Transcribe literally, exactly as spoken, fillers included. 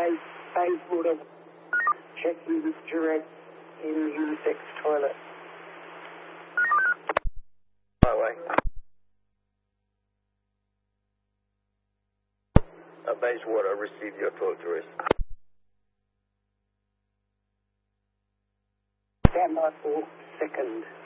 Bays, Bayswater, check users direct in unisex toilet. Highway. Uh, Bayswater, receive your toiletries. Stand by for second.